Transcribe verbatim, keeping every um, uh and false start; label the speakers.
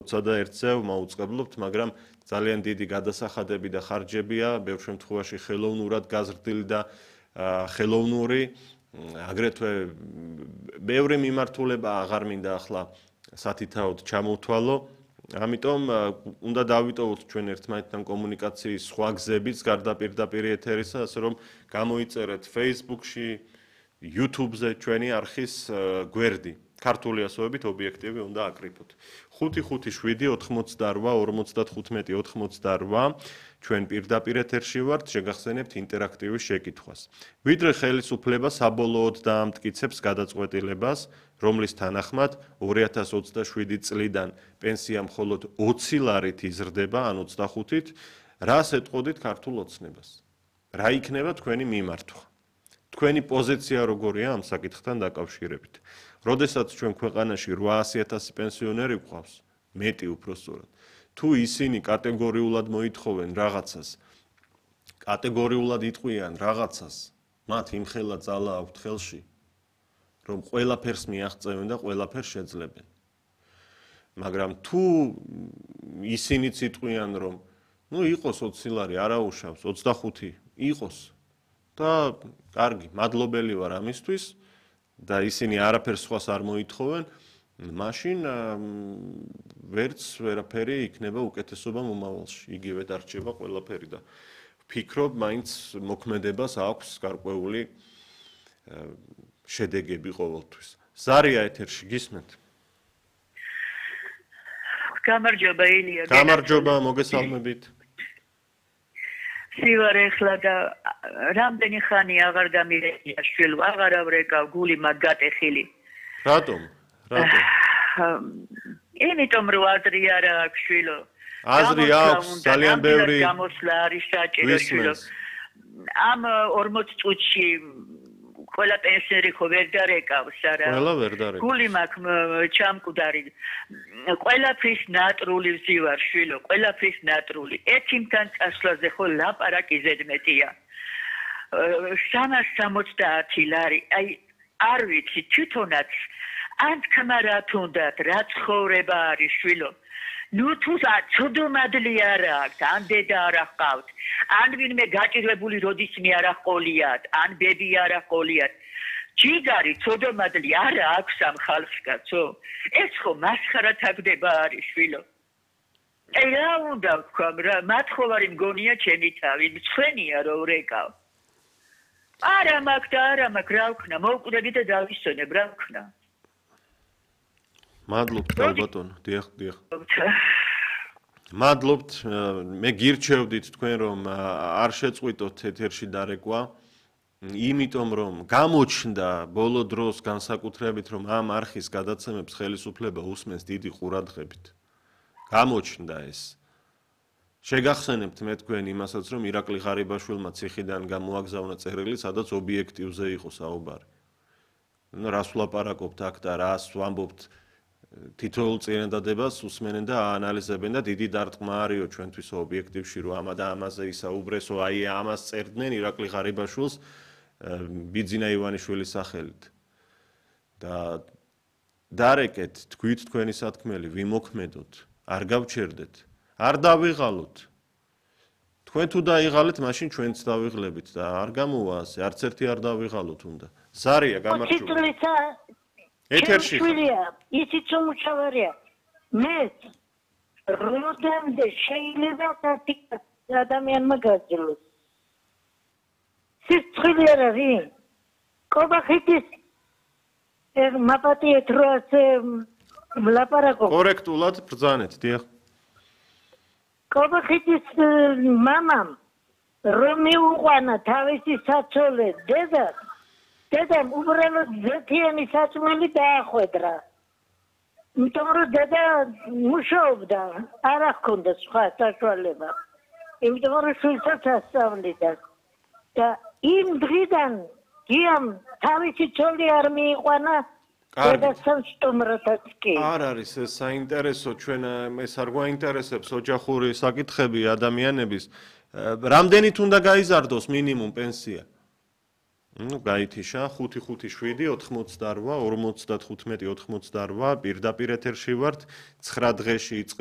Speaker 1: და ერთზე მოუწყებლობთ, მაგრამ ძალიან დიდი გადასახადები და ხარჯებია, ბევრ შემთხვევაში ხელოვნურად გაზრდილი და ხელოვნური, აგრეთვე ბევრი მიმართულება აღარ მინდა ახლა სათითაოდ ჩამოვთვალო. ამიტომ უნდა დავიტოვოთ ჩვენ ერთმანეთთან კომუნიკაციის სხვა გზებიც გარდა პირდაპირ ეთერისა, ასე რომ გამოიწერეთ Facebook-ში, YouTube-ზე ჩვენი არხის გვერდი. ქართული ასოებით ობიექტივი უნდა აკრიფოთ. ხუთი ხუთი შვიდი ოთხმოცდარვა ორმოცდათხუთმეტი ოცდაოთხმოცდარვა ჩვენ პირდაპირ ეთერში ვართ, შეგახსენებთ ინტერაქტივის შეკითხვას. ვიდრე ხელისუფლება საბოლოოდ დაამტკიცებს გადაწყვეტილებას, რომლის თანახმად ორი ათას ოცდაშვიდი წლიდან პენსია მხოლოდ ოცი ლარით იზრდება, ან ოცდახუთით, რას ეტყოდით ქართულ ოცნებას? რა იქნება თქვენი მიმართვა? თქვენი პოზიცია როგორია ამ საკითხთან დაკავშირებით? როდესაც ჩვენ ქვეყანაში რვაასი ათასი პენსიონერი გვყავს, მეტი უпроსტորად. თუ ისინი კატეგორიულად მოითხოვენ რაღაცას, კატეგორიულად იტყვიან რაღაცას, მათ იმხელა ძალა აქვთ ხელში, რომ ყველაფერს მიაღწევენ და ყველაფერს შეძლებენ. მაგრამ თუ ისინიც იტყვიან, რომ ნუ იყოს ოცი ლარი, არა უშავს, ოცდახუთი იყოს და კარგი, მადლობელი ვარ ამისთვის და ისინი არაფერს სხვას არ მოითხოვენ, მაშინ ვერც ვერაფერი იქნება უკეთესობა მომავალში. იგივე დარჩება ყველაფერი და ვფიქრობ, მაინც მოქმედებას აქვს გარკვეული შედეგები ყოველთვის. ზარია ეთერში გისმენთ?
Speaker 2: გამარჯობა ილია.
Speaker 1: გამარჯობა, მოგესალმებით.
Speaker 2: სივარ ეხლა და რამდენი ხანი აღარ გამირეკია შვილო, აღარ ავრეკავ, გული მაგ გატეხილი.
Speaker 1: რატომ? რატომ?
Speaker 2: იმიტომ რომ აზრი არ აქვს შვილო.
Speaker 1: აზრი აქვს, ძალიან ბევრი
Speaker 2: გამოსვლა არის საჭირო შვილო. ამ ორმოც წუთში ყველა პენსიონერი ხო ვერ დარეკავს, არა?
Speaker 1: ყველა ვერ დარეკავს.
Speaker 2: გული მაქვს ჩამკვდარი. ყველაფრის ნატრული ვზივარ შვილო, ყველაფრის ნატრული. ეთიმთან წასვლაზე ხო ლაპარაკი ზედმეტია. სამას სამოცდაათი ლარი, აი არ ვიცი თვითონაც ან თქმა რა თუნდაც, რა ცხოვრება არის შვილო. ნუ თუ ცუდმადლი არ აქვს, ან დედა არ ჰყავთ, ან ვინმე გაჭირვებული როდისმე არ ჰყოლიათ, ან ბები არ ჰყოლიათ. ჯიგარი ცუდმადლი არ აქვს ამ ხალხს კაცო. ეს ხო მასხარა თაგდება არის შვილო. აი რა უნდა ვთქვა, რა მათხოვარი მგონია ჩემი თავი, მცხვენია რომ ვრეკავ. არა მაქვს და არა მაქვს, რა ვქნა, მოვკვდები და დავისვენებ, რა ვქნა.
Speaker 1: მადლობთ ალბათონო, დიახ, დიახ. მადლობთ, მე გირჩევდით თქვენ რომ არ შეწყვიტოთ ეთერში დარეკვა, იმიტომ რომ გამოჩნდა ბოლო დროს განსაკუთრებით რომ ამ არხის გადაცემებს ხელისუფლება უსმენს დიდი ყურადღებით. გამოჩნდა ეს. შეგახსენებთ მე თქვენ იმასაც რომ ირაკლი ღარიბაშვილმა ციხიდან გამოაგზავნა წერილი, სადაც ობიექტივზე იყო საუბარი. ნუ რას ვლაპარაკობთ აქ და რას ვამბობთ თითოეულ წინადადებას უსმენენ და აანალიზებენ და დიდი დარტყმა არისო ჩვენთვის ობიექტივში რომ ამა და ამაზე ისაუბრესო, აი ამას წერდნენ ირაკლი ღარიბაშვილს ბიძინა ივანიშვილის სახელით. და დარეკეთ, თქვით თქვენი სათქმელი, ვიმოქმედოთ, არ გავჩერდეთ, არ დავიღალოთ. თქვენ თუ დაიღალეთ, მაშინ ჩვენც დავიღლებით და არ გამოვა ასე, არც ერთი არ დავიღალოთ უნდა. ზარია, გამარჯობა. ეთერში
Speaker 3: ხარ. ისიც უმჩავარია. მე რომდენდე შეიძლება თათი ადამიანმა გაძლოს. სიცხილი არ არის. კობახეთის ერ მაპატიეთ როასე ლაპარაკო.
Speaker 1: კორექტულად ბრძანეთ, დიახ.
Speaker 3: კობახეთის მამამ რომ მიუყვანა თავისი საცოლე დედა დედამ უბრალოდ ზეთიანი საწმელი დაახვედრა. იმიტომ რომ დედა მუშაობდა, არ ჰქონდა სხვა საშუალება. იმიტომ რომ შვილსაც ასწავლიდა. და იმ დღიდან გიამ თავისი ცოლი არ მიიყვანა დედასთან სტუმრათაც კი.
Speaker 1: არ არის ეს საინტერესო, ჩვენ ეს არ გვაინტერესებს ოჯახური საკითხები ადამიანების. რამდენით უნდა გაიზარდოს მინიმუმ პენსია? ნუ გაითიშა ხუთი ხუთი შვიდი ოთხმოცდარვა ორმოცდათხუთმეტი ოთხმოცდარვა პირდაპირ ეთერში ვართ ცხრა დღეში